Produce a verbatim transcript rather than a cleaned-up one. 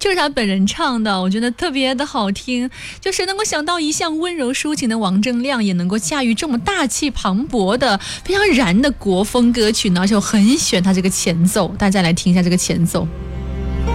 这是他本人唱的，我觉得特别的好听。就谁能够想到一向温柔抒情的王铮亮也能够驾驭这么大气磅礴的非常燃的国风歌曲呢？而且我很喜欢他这个前奏，大家来听一下这个前奏。